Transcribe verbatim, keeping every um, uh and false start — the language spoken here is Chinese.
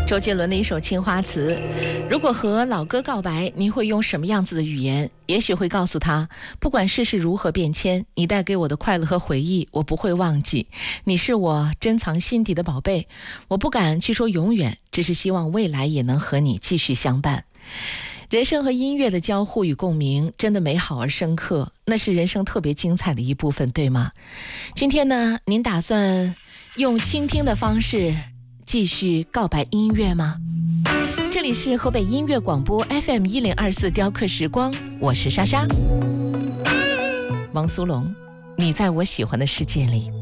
周杰伦的一首《青花瓷》，如果和老歌告白，您会用什么样子的语言？也许会告诉他，不管世事如何变迁，你带给我的快乐和回忆，我不会忘记。你是我珍藏心底的宝贝，我不敢去说永远，只是希望未来也能和你继续相伴。人生和音乐的交互与共鸣真的美好而深刻，那是人生特别精彩的一部分，对吗？今天呢，您打算用倾听的方式继续告白音乐吗？这里是河北音乐广播 F M 一零二四雕刻时光，我是莎莎。王苏泷，你在我喜欢的世界里。